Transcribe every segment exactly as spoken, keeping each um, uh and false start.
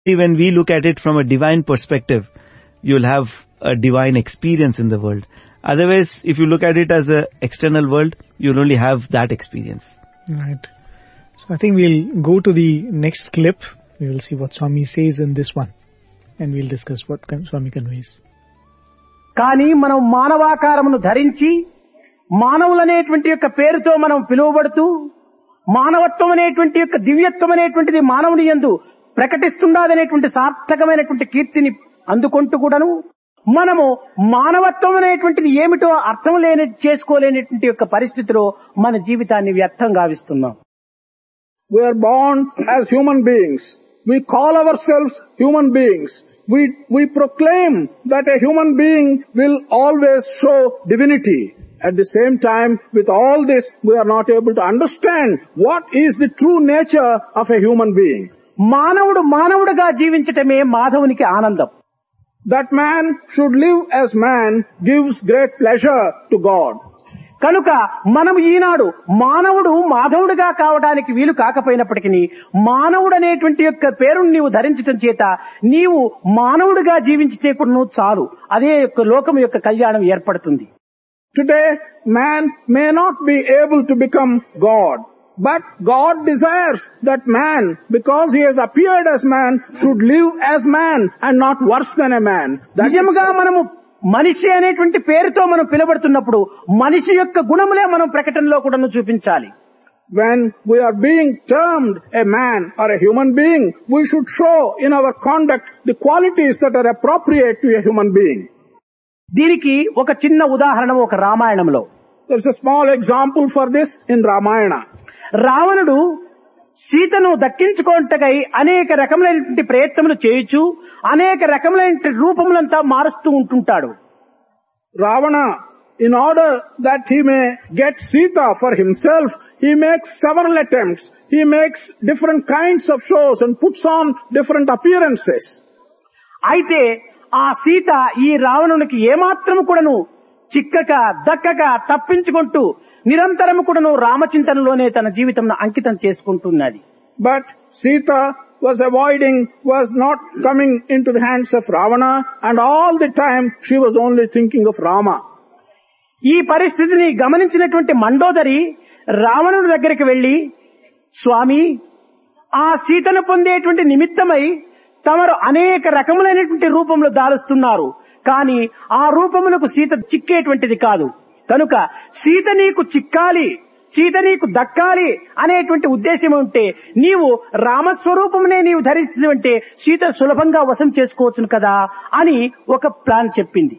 When we look at it from a divine perspective, you'll have a divine experience in the world. Otherwise, if you look at it as an external world, you'll only have that experience. Right. So I think we'll go to the next clip. We will see what Swami says in this one. And we'll discuss what Swami conveys. కానీ మనం మానవాకారమును ధరించి మానవులనేటువంటి యొక్క పేరుతో మనం పిలువబడుతూ మానవత్వం అనేటువంటి యొక్క దివ్యత్వం అనేటువంటిది మానవుని యందు ప్రకటిస్తుండదనేటువంటి సార్థకమైనటువంటి కీర్తిని అందుకుంటూ కూడాను మనము మానవత్వం అనేటువంటిది ఏమిటో అర్థం లేని చేసుకోలేనటువంటి యొక్క పరిస్థితిలో మన జీవితాన్ని వ్యర్థం గావిస్తున్నాం. We are born as human beings. We call ourselves human beings. We, we proclaim that a human being will always show divinity. At the same time, with all this, we are not able to understand what is the true nature of a human being. మానవుడు మానవుడిగా జీవించటమే మాధవునికి ఆనందం. That man should live as man gives great pleasure to God. కనుక మనం ఈనాడు మానవుడు మాధవుడిగా కావడానికి వీలు కాకపోయినప్పటికీ మానవుడు అనేటువంటి యొక్క పేరును నీవు ధరించటం చేత నీవు మానవుడిగా జీవించితే కూడా చాలు, అదే యొక్క లోకం యొక్క కళ్యాణం ఏర్పడుతుంది. Today, man may not be able to become God, but God desires that man, because he has appeared as man, should live as man and not worse than a man. నిజంగా మనము మనిషి అనేటువంటి పేరుతో మనం పిలువబడుతున్నప్పుడు మనిషి యొక్క గుణములే మనం ప్రకటనలో కూడా చూపించాలి. When we are being termed a man or a human being, we should show in our conduct the qualities that are appropriate to a human being. దీనికి ఒక చిన్న ఉదాహరణ ఒక రామాయణంలో. There is a small example for this in Ramayana. రావణుడు సీతను దక్కించుకోవటకై అనేక రకములైనటువంటి ప్రయత్నములు చేయొచ్చు, అనేక రకములైన రూపములంతా మారుస్తూ ఉంటుంటాడు. Ravana, in order that he may get Sita for himself, he makes several attempts. He makes different kinds of shows and puts on different appearances. అయితే ఆ సీత ఈ రావణునికి ఏమాత్రము కూడాను చిక్కక దక్కక తప్పించుకుంటూ నిరంతరము కూడాను రామచింతనలోనే తన జీవితం అంకితం చేసుకుంటున్నది. But Sita was avoiding, was not coming into the hands of Ravana, and all the time she was only thinking of Rama. ఈ పరిస్థితిని గమనించినటువంటి మండోదరి రావణుడి దగ్గరికి వెళ్లి, స్వామి, ఆ సీతను పొందేటువంటి నిమిత్తమై తమరు అనేక రకములైనటువంటి రూపంలో దాలుస్తున్నారు, కానీ ఆ రూపములకు సీత చిక్కేటువంటిది కాదు. కనుక సీత నీకు చిక్కాలి, సీత నీకు దక్కాలి అనేటువంటి ఉద్దేశం ఉంటే నీవు రామస్వరూపమునే నీవు ధరిస్తుంటే సీత సులభంగా వశం చేసుకోవచ్చును కదా అని ఒక ప్లాన్ చెప్పింది.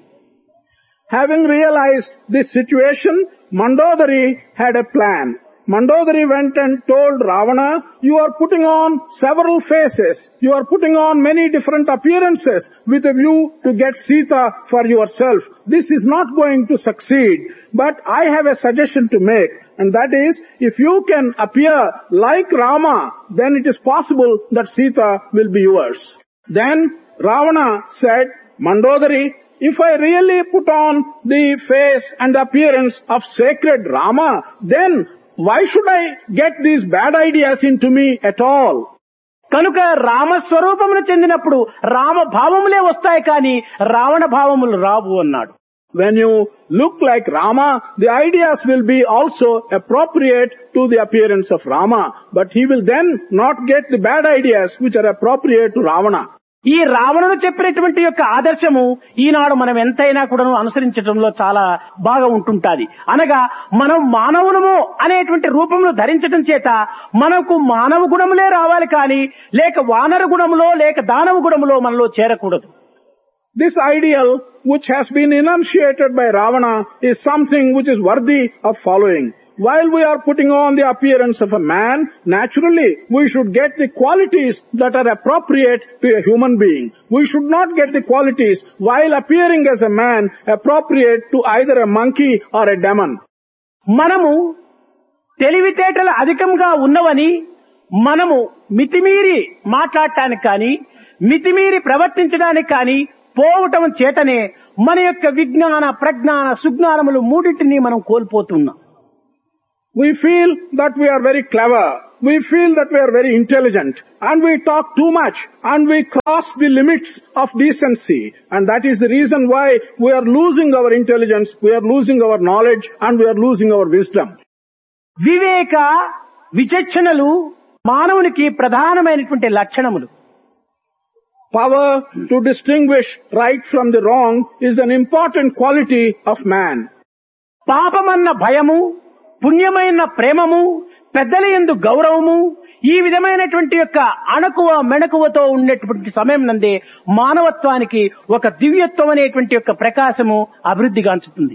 Having realized this situation, Mandodari had a plan. Mandodari went and told Ravana, you are putting on several faces, you are putting on many different appearances with a view to get Sita for yourself. This is not going to succeed, but I have a suggestion to make, and that is, if you can appear like Rama, then it is possible that Sita will be yours. Then Ravana said, Mandodari, if I really put on the face and the appearance of sacred Rama, then why should I get these bad ideas into me at all? కనుక రామస్వరూపమును చెందినప్పుడు రామ భావములే వస్తాయి, కానీ రావణ భావములు రావు అన్నాడు. When you look like Rama, the ideas will be also appropriate to the appearance of Rama, but he will then not get the bad ideas which are appropriate to Ravana. ఈ రావణుడు చెప్పినటువంటి యొక్క ఆదర్శము ఈనాడు మనం ఎంతైనా కూడా అనుసరించడంలో చాలా బాగా ఉంటుంటాది. అనగా మనం మానవులము అనేటువంటి రూపంలో ధరించడం చేత మనకు మానవ గుణములే రావాలి, కానీ లేక వానర గుణములో లేక దానవ గుణములో మనలో చేరకూడదు. This ideal which has been enunciated by Ravana is something which is worthy of following. While we are putting on the appearance of a man, naturally we should get the qualities that are appropriate to a human being. We should not get the qualities while appearing as a man appropriate to either a monkey or a demon. మనము తెలివితేటలు అధికంగా ఉన్నవని మనము మితిమీరి మాట్లాడటానికి కానీ మితిమీరి ప్రవర్తించడానికి కానీ పోవటం చేతనే మన యొక్క విజ్ఞాన ప్రజ్ఞాన సుజ్ఞానములు మూడింటిని మనం కోల్పోతున్నాం. We feel that we are very clever. we feel that we are very intelligent and we talk too much and we cross the limits of decency. And that is the reason why we are losing our intelligence, we are losing our knowledge and we are losing our wisdom. వివేక విచక్షణలు మానవునికి ప్రధానమైనటువంటి లక్షణములు. Power to distinguish right from the wrong is an important quality of man. పాపమన్న భయము, పుణ్యమైన ప్రేమము, పెద్దల యందు గౌరవము, ఈ విధమైనటువంటి యొక్క అణకువ మెణకువతో ఉండేటువంటి సమయం నందే మానవత్వానికి ఒక దివ్యత్వం అనేటువంటి యొక్క ప్రకాశము అభివృద్ధిగాంచుతుంది.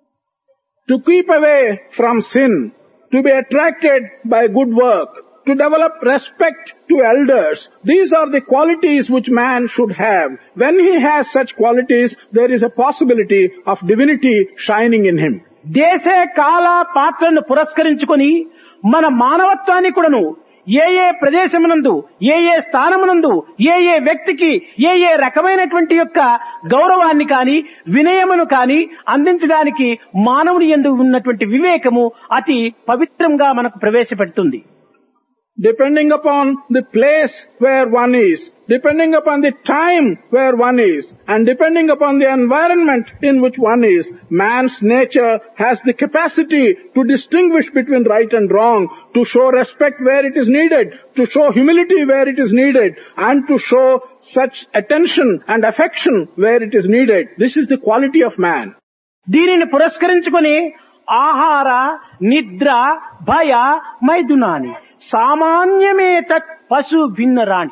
To keep away from sin, to be attracted by good work, to develop respect to elders, these are the qualities which man should have. When he has such qualities, there is a possibility of divinity shining in him. దేశ కాల పాత్రను పురస్కరించుకొని మన మానవత్వాన్ని కూడాను ఏ ఏ ప్రదేశమునందు, ఏ ఏ స్థానమునందు, ఏ ఏ వ్యక్తికి ఏ ఏ రకమైనటువంటి యొక్క గౌరవాన్ని కాని వినయమును కాని అందించడానికి మానవుని యందు ఉన్నటువంటి వివేకము అతి పవిత్రంగా మనకు ప్రవేశపెడుతుంది. Depending upon the place where one is, depending upon the time where one is, and depending upon the environment in which one is, man's nature has the capacity to distinguish between right and wrong, to show respect where it is needed, to show humility where it is needed, and to show such attention and affection where it is needed. This is the quality of man. దీనిని పురస్కరించుకొని ఆహార, నిద్ర, భయ, మైథునాని సామాన్యమే తత్ పశు భిన్నరాణి.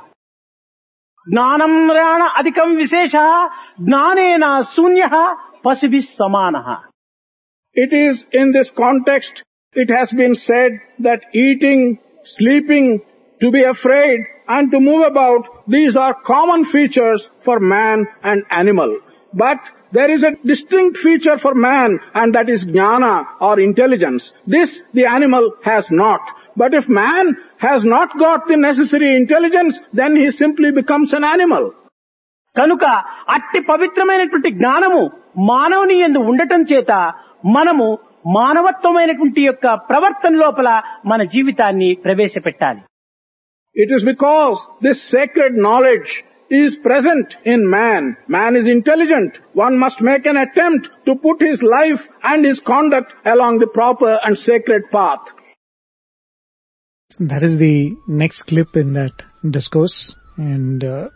జ్ఞానం రాణ అధికం విశేష జ్ఞానేన శూన్య పశుభిః సమానః. It is in this context, it has been said that eating, sleeping, to be afraid and to move about, these are common features for man and animal. But there is a distinct feature for man, and that is jnana or intelligence. This the animal has not. But if man has not got the necessary intelligence, then he simply becomes an animal. కనుక అట్టి పవిత్రమైనటువంటి జ్ఞానము మానవుని యందు ఉండటం చేత మనము మానవత్వమైనటువంటి యొక్క ప్రవర్తన లోపల మన జీవితాన్ని ప్రవేశపెట్టాలి. It is because this sacred knowledge is present in man. Man is intelligent. One must make an attempt to put his life and his conduct along the proper and sacred path. That is the next clip in that discourse, and uh,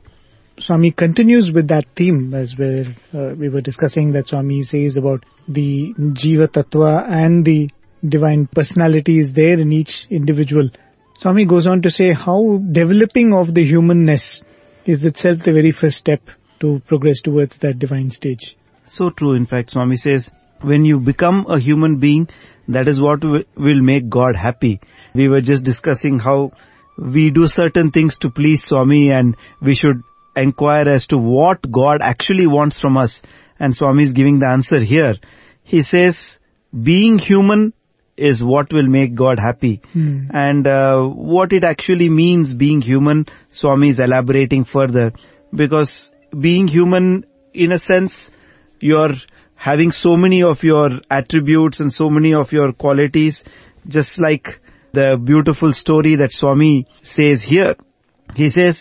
Swami continues with that theme as where uh, we were discussing that Swami says about the Jiva Tattva and the divine personality is there in each individual. Swami goes on to say how developing of the humanness is itself the very first step to progress towards that divine stage. So true. In fact, Swami says, when you become a human being, that is what will make God happy. We were just discussing how we do certain things to please Swami, and we should inquire as to what God actually wants from us. And Swami is giving the answer here. He says, being human is what will make God happy. Hmm. And uh, what it actually means being human, Swami is elaborating further. Because being human, in a sense, you're having so many of your attributes and so many of your qualities, just like the beautiful story that Swami says here. He says,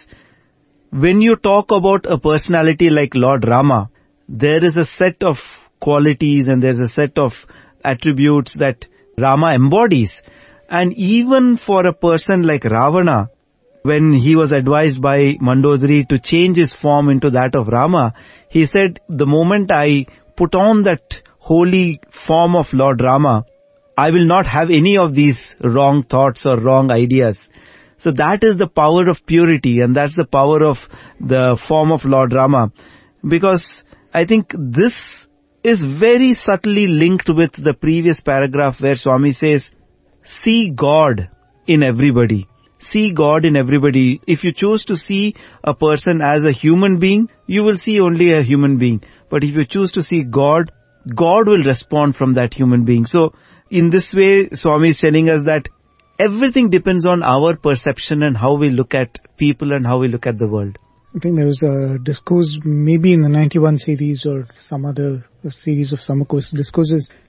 when you talk about a personality like Lord Rama, there is a set of qualities and there's a set of attributes that Rama embodies. And even for a person like Ravana, when he was advised by Mandodari to change his form into that of Rama, he said, the moment I put on that holy form of Lord Rama, I will not have any of these wrong thoughts or wrong ideas. So that is the power of purity, and that's the power of the form of Lord Rama. Because I think this is very subtly linked with the previous paragraph where Swami says, see God in everybody. See God in everybody. If you choose to see a person as a human being, you will see only a human being. But if you choose to see God, God will respond from that human being. So in this way, Swami is telling us that everything depends on our perception and how we look at people and how we look at the world. I think there was a discourse maybe in the ninety-one series or some other series of Samakos discourses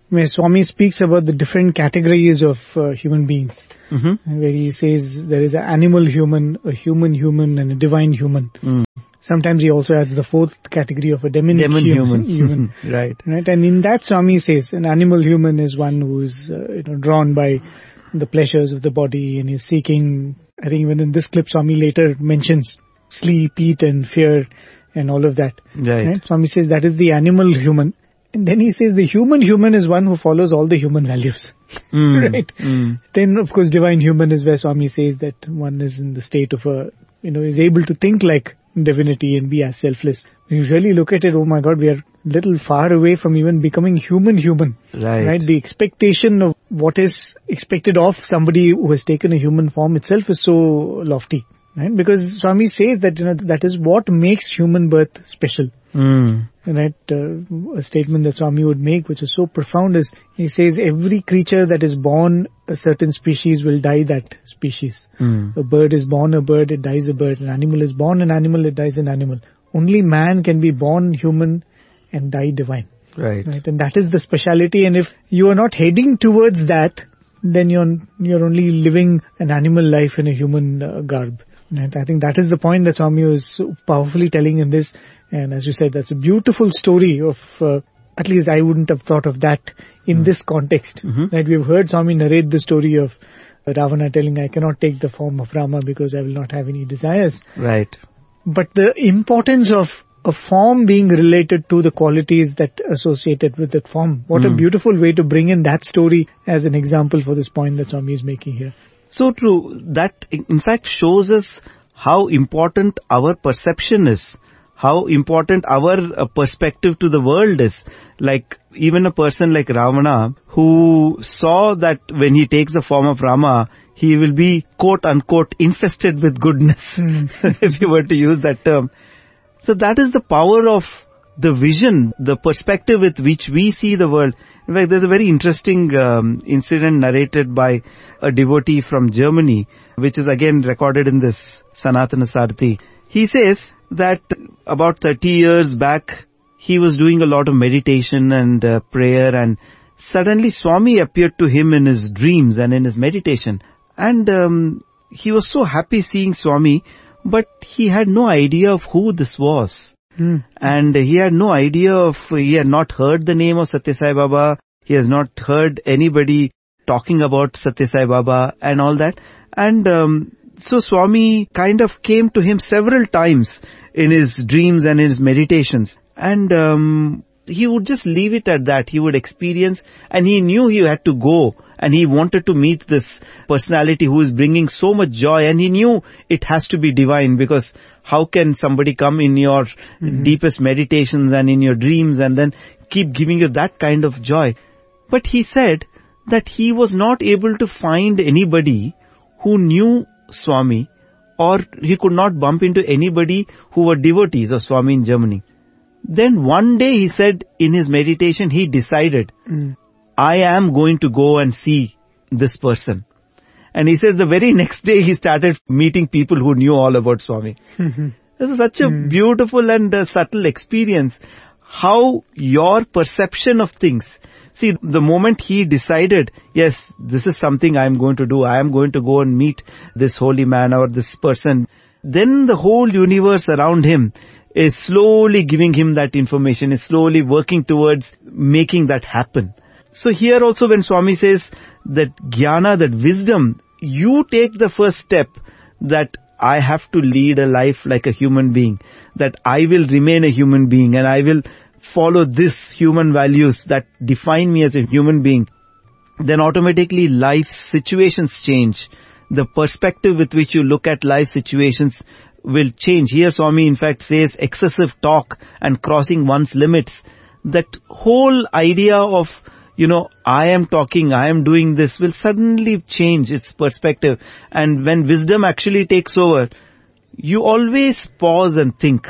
where Swami speaks about the different categories of uh, human beings, Mm-hmm. where he says there is an animal human, a human human, and a divine human. Mm. Sometimes he also adds the fourth category of a demonic Demon human. human. Right. Right, and in that Swami says an animal human is one who is uh, you know drawn by the pleasures of the body and is seeking. I think even in this clip, Swami later mentions sleep, eat, and fear, and all of that. Right. Right? Swami says that is the animal human, and then he says the human human is one who follows all the human values. Mm. Right. Mm. Then of course divine human is where Swami says that one is in the state of a you know is able to think like divinity and be as selfless. When you really look at it, oh my God, we are a little far away from even becoming human human. Right. Right? The expectation of what is expected of somebody who has taken a human form itself is so lofty. Right? Because Swami says that, you know, that is what makes human birth special. Mm. Right? Uh, a statement that Swami would make, which is so profound, is he says every creature that is born a certain species will die that species. Mm. A bird is born a bird, it dies a bird. An animal is born an animal, it dies an animal. Only man can be born human and die divine. Right. Right? And that is the speciality. And if you are not heading towards that, then you're you're only living an animal life in a human uh, garb. Right? I think that is the point that Swami was so powerfully telling in this. And as you said, that's a beautiful story of, uh, at least I wouldn't have thought of that in mm. this context. Mm-hmm. Right? We've heard Swami narrate the story of Ravana telling, I cannot take the form of Rama because I will not have any desires. Right. But the importance of a form being related to the qualities that associated with that form. What mm. a beautiful way to bring in that story as an example for this point that Swami is making here. So true. That in fact shows us how important our perception is, how important our uh, perspective to the world is. Like even a person like Ravana, who saw that when he takes the form of Rama, he will be quote unquote infested with goodness, mm. if you were to use that term. So that is the power of the vision, the perspective with which we see the world. In fact, there's a very interesting um, incident narrated by a devotee from Germany, which is again recorded in this Sanatana Sarthi. He says that about thirty years back, he was doing a lot of meditation and uh, prayer, and suddenly Swami appeared to him in his dreams and in his meditation. And um, he was so happy seeing Swami, but he had no idea of who this was. Hmm. And he had no idea of, he had not heard the name of Satya Sai Baba. He has not heard anybody talking about Satya Sai Baba and all that. And um, so Swami kind of came to him several times in his dreams and in his meditations. And um, he would just leave it at that. He would experience, and he knew he had to go. And he wanted to meet this personality who is bringing so much joy. And he knew it has to be divine, because how can somebody come in your mm-hmm. deepest meditations and in your dreams and then keep giving you that kind of joy? But he said that he was not able to find anybody who knew Swami, or he could not bump into anybody who were devotees of Swami in Germany. Then one day he said in his meditation, he decided, mm. I am going to go and see this person. And he says the very next day he started meeting people who knew all about Swami. Mm-hmm. This is such a mm. beautiful and uh, subtle experience. How your perception of things. See, the moment he decided, yes, this is something I am going to do. I am going to go and meet this holy man or this person. Then the whole universe around him is slowly giving him that information, is slowly working towards making that happen. So here also when Swami says that jnana, that wisdom, you take the first step that I have to lead a life like a human being, that I will remain a human being and I will follow this human values that define me as a human being, then automatically life situations change. The perspective with which you look at life situations will change. Here Swami in fact says excessive talk and crossing one's limits. That whole idea of, you know, I am talking, I am doing this will suddenly change its perspective. And when wisdom actually takes over, you always pause and think.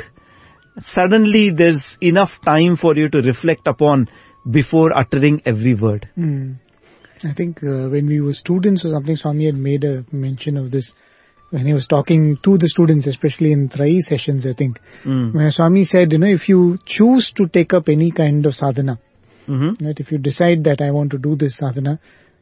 Suddenly there's enough time for you to reflect upon before uttering every word. Mm. I think uh, when we were students or something, Swami had made a mention of this when he was talking to the students, especially in Trai sessions, I think. Mm. When Swami said, you know, if you choose to take up any kind of sadhana, Mm-hmm. Right? If you decide that I want to do this sadhana,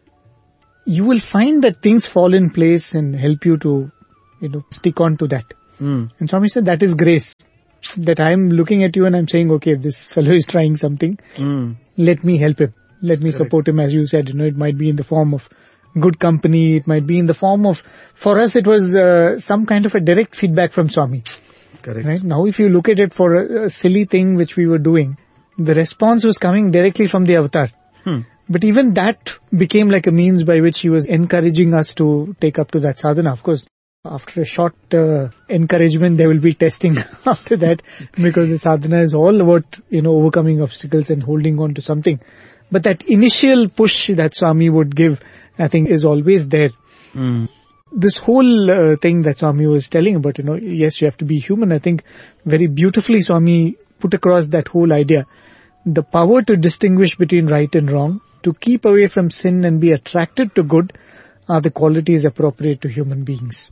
you will find that things fall in place and help you to, you know, stick on to that. Mm. And Swami said that is grace. That I'm looking at you and I'm saying, okay, this fellow is trying something. Mm. Let me help him. Let me Correct. support him, as you said. You know, it might be in the form of good company. It might be in the form of, for us, it was uh, some kind of a direct feedback from Swami. Correct. Right? Now, if you look at it for a, a silly thing which we were doing, the response was coming directly from the avatar. Hmm. But even that became like a means by which he was encouraging us to take up to that sadhana. Of course, after a short uh, encouragement, there will be testing after that, because the sadhana is all about, you know, overcoming obstacles and holding on to something. But that initial push that Swami would give, I think, is always there. Mm. This whole uh, thing that Swami was telling about, you know, yes, you have to be human. I think very beautifully Swami put across that whole idea. The power to distinguish between right and wrong, to keep away from sin and be attracted to good, are the qualities appropriate to human beings.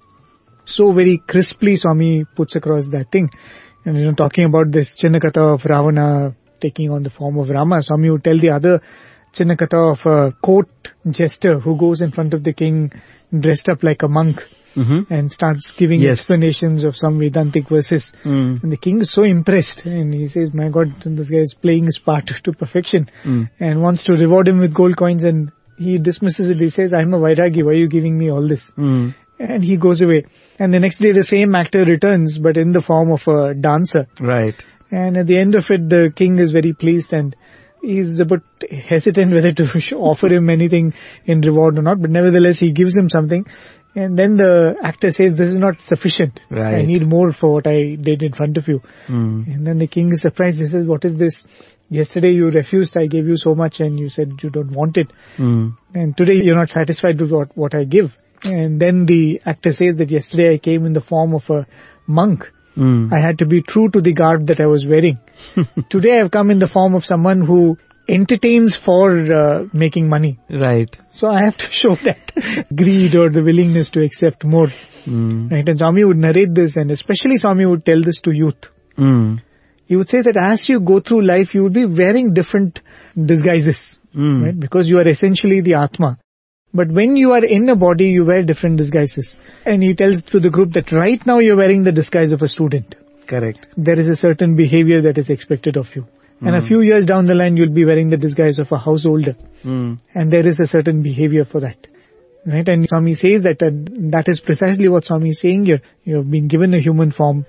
So very crisply Swami puts across that thing. And, you know, talking about this Chinnakatha of Ravana taking on the form of Rama, Swami would tell the other Chinnakatha of a court jester who goes in front of the king dressed up like a monk, Mm-hmm. and starts giving Yes. explanations of some Vedantic verses. Mm. And the king is so impressed, and he says, my God, this guy is playing his part to perfection, Mm. and wants to reward him with gold coins, and he dismisses it. He says, I'm a Vairagi, why are you giving me all this? Mm. And he goes away. And the next day the same actor returns, but in the form of a dancer. Right. And at the end of it, the king is very pleased, and he's a bit hesitant whether to offer him anything in reward or not, but nevertheless he gives him something. And then the actor says, this is not sufficient. Right. I need more for what I did in front of you. Mm. And then the king is surprised. He says, what is this? Yesterday you refused, I gave you so much and you said you don't want it. Mm. And today you're not satisfied with what, what I give. And then the actor says that yesterday I came in the form of a monk. Mm. I had to be true to the garb that I was wearing. Today I've come in the form of someone who entertains for uh, making money. Right. So I have to show that greed or the willingness to accept more. Mm. Right? And Swami would narrate this, and especially Swami would tell this to youth. Mm. He would say that as you go through life, you would be wearing different disguises. Mm. Right? Because you are essentially the Atma. But when you are in a body, you wear different disguises. And he tells to the group that right now you're wearing the disguise of a student. Correct. There is a certain behavior that is expected of you. And a few years down the line, you'll be wearing the disguise of a householder. Mm. And there is a certain behavior for that. Right? And Swami says that, and that is precisely what Swami is saying here. You have been given a human form.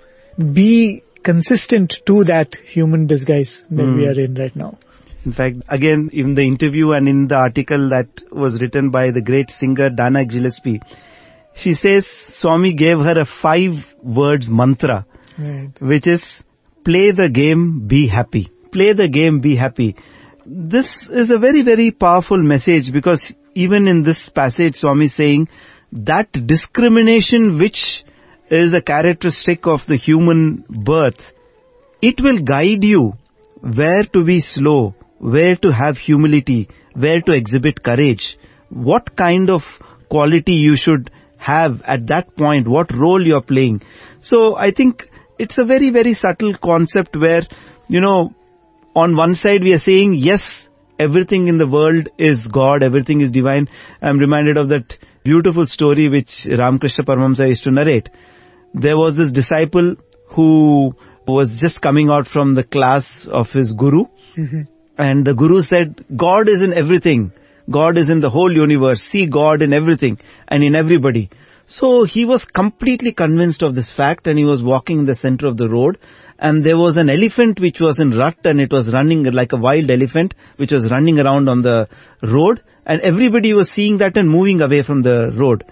Be consistent to that human disguise that Mm. we are in right now. In fact, again, in the interview and in the article that was written by the great singer Dana Gillespie, she says Swami gave her a five words mantra, Right. which is play the game, be happy. Play the game, be happy. This is a very, very powerful message, because even in this passage, Swami is saying that discrimination which is a characteristic of the human birth, it will guide you where to be slow, where to have humility, where to exhibit courage, what kind of quality you should have at that point, what role you are playing. So I think it's a very, very subtle concept where, you know, on one side we are saying, yes, everything in the world is God, everything is divine. I'm reminded of that beautiful story which Ramakrishna Paramahamsa used to narrate. There was this disciple who was just coming out from the class of his guru, Mm-hmm. and the guru said, God is in everything. God is in the whole universe. See God in everything and in everybody. So he was completely convinced of this fact, and he was walking in the center of the road, and there was an elephant which was in rut, and it was running like a wild elephant which was running around on the road, and everybody was seeing that and moving away from the road.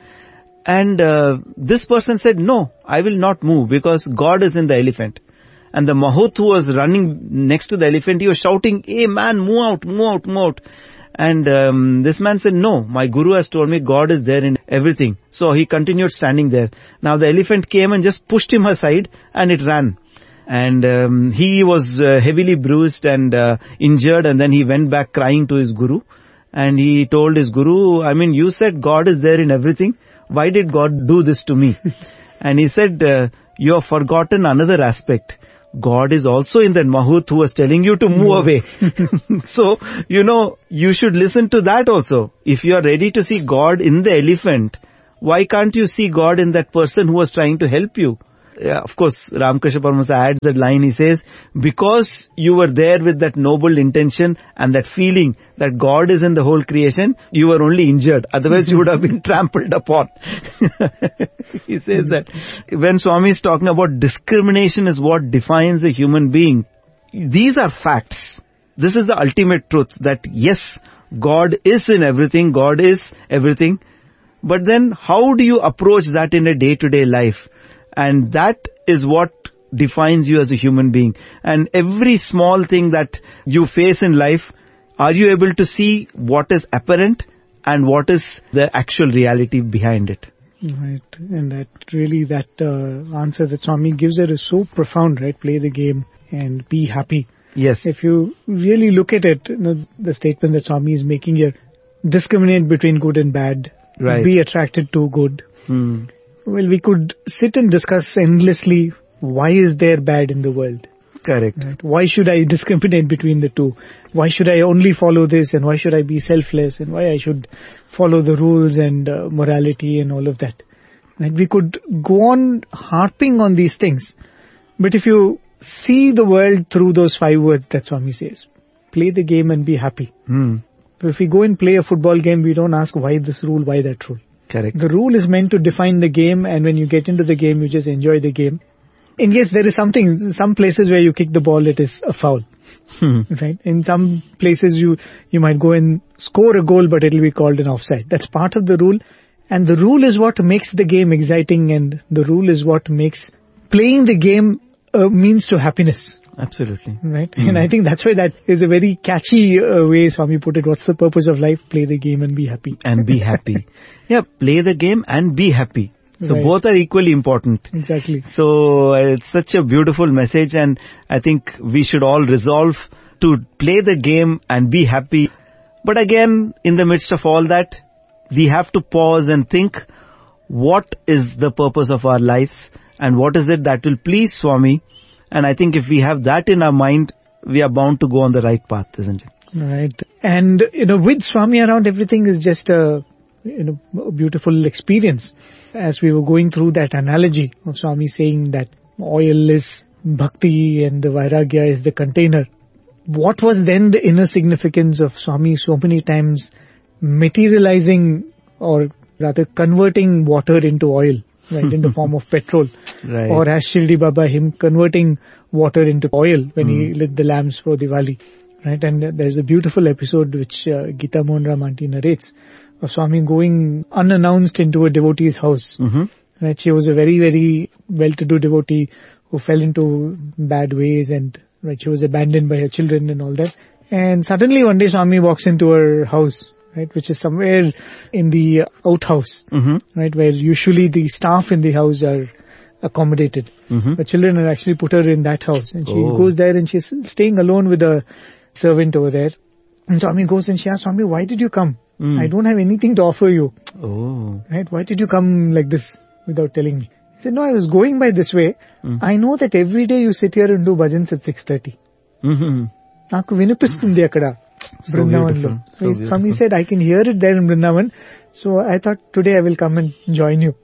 And uh, this person said, no, I will not move because God is in the elephant. And the Mahout who was running next to the elephant, he was shouting, hey man, move out, move out, move out. And um, this man said, no, my guru has told me God is there in everything. So he continued standing there. Now the elephant came and just pushed him aside, and it ran. And um, he was uh, heavily bruised and uh, injured, and then he went back crying to his guru. And he told his guru, I mean, you said God is there in everything. Why did God do this to me? And he said, uh, you have forgotten another aspect. God is also in that Mahut who was telling you to move away. So, you know, you should listen to that also. If you are ready to see God in the elephant, why can't you see God in that person who was trying to help you? Yeah, of course, Ramakrishna Paramahansa adds that line. He says, because you were there with that noble intention and that feeling that God is in the whole creation, you were only injured. Otherwise, you would have been trampled upon. He says that when Swami is talking about discrimination is what defines a human being, these are facts. This is the ultimate truth that yes, God is in everything, God is everything. But then how do you approach that in a day-to-day life? And that is what defines you as a human being. And every small thing that you face in life, are you able to see what is apparent and what is the actual reality behind it? Right. And that really, that uh, answer that Swami gives it is so profound, right? Play the game and be happy. Yes. If you really look at it, you know, the statement that Swami is making here, discriminate between good and bad. Right. Be attracted to good. Hmm. Well, we could sit and discuss endlessly why is there bad in the world. Correct. Right? Why should I discriminate between the two? Why should I only follow this and why should I be selfless and why I should follow the rules and uh, morality and all of that. Right? We could go on harping on these things. But if you see the world through those five words that Swami says, play the game and be happy. Hmm. If we go and play a football game, we don't ask why this rule, why that rule. Correct. The rule is meant to define the game, and when you get into the game, you just enjoy the game. And yes, there is something, some places where you kick the ball, it is a foul. Hmm. Right? In some places you, you might go and score a goal, but it will be called an offside. That's part of the rule. And the rule is what makes the game exciting, and the rule is what makes playing the game a means to happiness. Absolutely. Right? Mm. And I think that's why that is a very catchy uh, way Swami put it. What's the purpose of life? Play the game and be happy. And be happy. Yeah, play the game and be happy. So Right. both are equally important. Exactly. So uh, it's such a beautiful message, and I think we should all resolve to play the game and be happy. But again, in the midst of all that, we have to pause and think, what is the purpose of our lives and what is it that will please Swami? And I think if we have that in our mind, we are bound to go on the right path, isn't it? Right. And, you know, with Swami around, everything is just a, you know, a beautiful experience. As we were going through that analogy of Swami saying that oil is bhakti and the vairagya is the container. What was then the inner significance of Swami so many times materializing or rather converting water into oil, right, in the form of petrol? Right. Or as Shirdi Baba, him converting water into oil when mm. he lit the lamps for Diwali. Right, and there's a beautiful episode which uh, Geeta Mohan Ram Aunty narrates of Swami going unannounced into a devotee's house. Mm-hmm. Right, she was a very, very well-to-do devotee who fell into bad ways, and right, she was abandoned by her children and all that. And suddenly one day Swami walks into her house, right, which is somewhere in the outhouse, mm-hmm. right, where usually the staff in the house are accommodated. Mm-hmm. But children had actually put her in that house, and she Oh. goes there and she's staying alone with a servant over there. And Swami goes and she asks, Swami, why did you come? Mm. I don't have anything to offer you. Oh. Right? Why did you come like this without telling me? He said, no, I was going by this way. Mm. I know that every day you sit here and do bhajans at six thirty. Mm-hmm. నాకు వినిపిస్తుంది అక్కడ So బృందావన్లో. beautiful. So So Swami beautiful. said, I can hear it there in Vrindavan. So I thought today I will come and join you.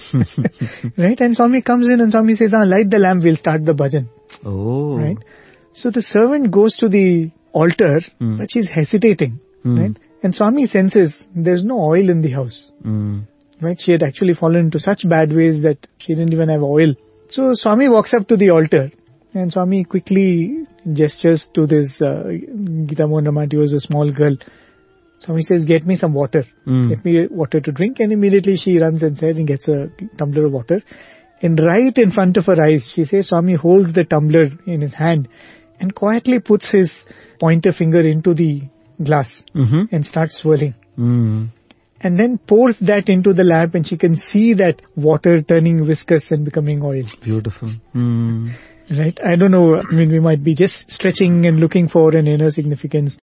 Right? And Swami comes in and Swami says, ah, light the lamp, we'll start the bhajan. Oh. Right? So the servant goes to the altar, Mm. but she's hesitating. Mm. Right? And Swami senses there's no oil in the house. Mm. Right? She had actually fallen into such bad ways that she didn't even have oil. So Swami walks up to the altar and Swami quickly gestures to this uh, Geeta Mohan Ram Aunty, was a small girl. Swami says, get me some water. Mm. Get me water to drink. And immediately she runs inside and gets a tumbler of water. And right in front of her eyes, she says, Swami holds the tumbler in his hand and quietly puts his pointer finger into the glass Mm-hmm. and starts swirling. Mm. And then pours that into the lamp and she can see that water turning viscous and becoming oil. Beautiful. Mm. Right? I don't know. I mean, we might be just stretching and looking for an inner significance.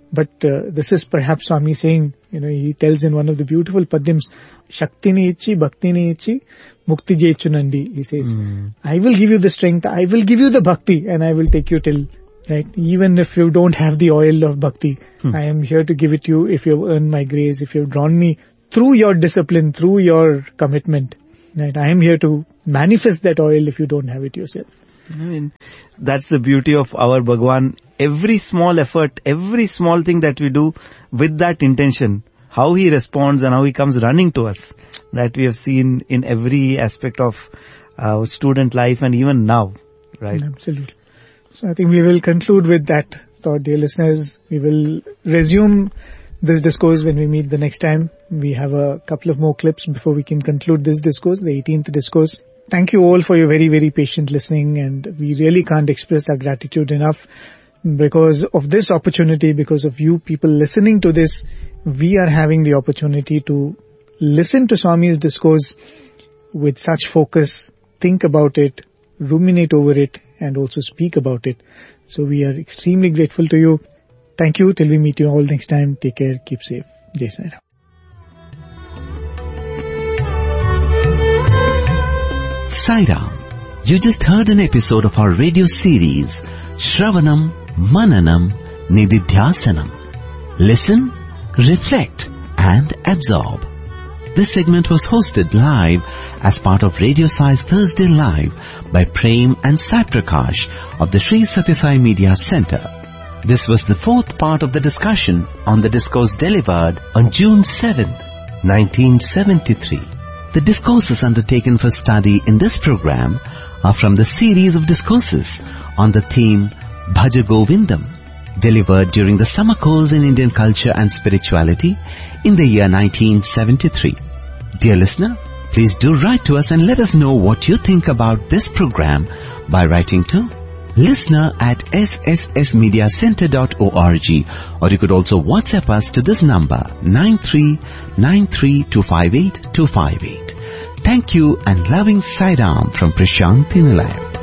But uh, this is perhaps Swami saying, you know, he tells in one of the beautiful padyams, Shakti ni ichi, Bhakti ni ichi, Mukti jechunandi. He says, mm. I will give you the strength, I will give you the Bhakti, and I will take you till, right? Even if you don't have the oil of Bhakti, hmm. I am here to give it to you if you have earned my grace, if you have drawn me through your discipline, through your commitment. Right? I am here to manifest that oil if you don't have it yourself. I mean, that's the beauty of our Bhagwan. Every small effort, every small thing that we do with that intention, how he responds and how he comes running to us, that we have seen in every aspect of our student life and even now, right? Absolutely. So I think we will conclude with that thought, dear listeners. We will resume this discourse when we meet the next time. We have a couple of more clips before we can conclude this discourse, the eighteenth discourse. Thank you all for your very, very patient listening, and we really can't express our gratitude enough because of this opportunity, because of you people listening to this. We are having the opportunity to listen to Swami's discourse with such focus, think about it, ruminate over it, and also speak about it. So we are extremely grateful to you. Thank you. Till we meet you all next time. Take care. Keep safe. Jai Sai Ram. Sai Ram. You just heard an episode of our radio series, Shravanam, Mananam, Nididhyasanam. Listen, reflect, and absorb. This segment was hosted live as part of Radio Sai's Thursday Live by Prem and Sai Prakash of the Sri Sathya Sai Media Center. This was the fourth part of the discussion on the discourse delivered on June seventh, nineteen seventy-three. The discourses undertaken for study in this program are from the series of discourses on the theme Bhaja Govindam, delivered during the summer course in Indian culture and spirituality in the year nineteen seventy-three. Dear listener, please do write to us and let us know what you think about this program by writing to listener at s s s media center dot org, or you could also WhatsApp us to this number nine three nine three two five eight two five eight. Thank you and loving Sai Ram from Prashanthi Nilayam.